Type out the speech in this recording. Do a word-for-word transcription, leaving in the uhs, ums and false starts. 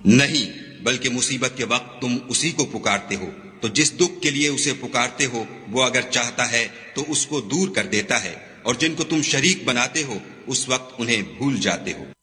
नहीं, बल्कि मुसीबत के वक्त तुम उसी को पुकारते हो, तो जिस दुख के लिए उसे पुकारते हो वो अगर चाहता है तो उसको दूर कर देता है, और जिनको तुम शरीक बनाते हो उस वक्त उन्हें भूल जाते हो।